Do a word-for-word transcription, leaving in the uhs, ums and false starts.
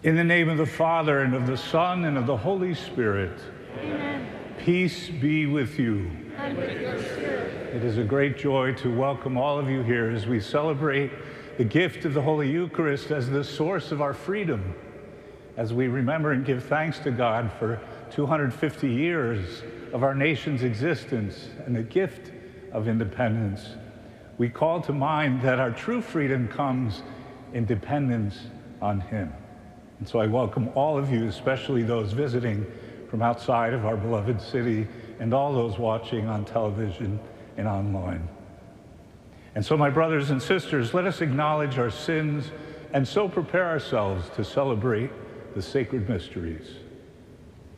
In the name of the Father, and of the Son, and of the Holy Spirit. Amen. Peace be with you. And with your spirit. It is a great joy to welcome all of you here as we celebrate the gift of the Holy Eucharist as the source of our freedom, as we remember and give thanks to God for two hundred fifty years of our nation's existence and the gift of independence. We call to mind that our true freedom comes in dependence on Him. And so I welcome all of you, especially those visiting from outside of our beloved city, and all those watching on television and online. And so, my brothers and sisters, let us acknowledge our sins and so prepare ourselves to celebrate the sacred mysteries.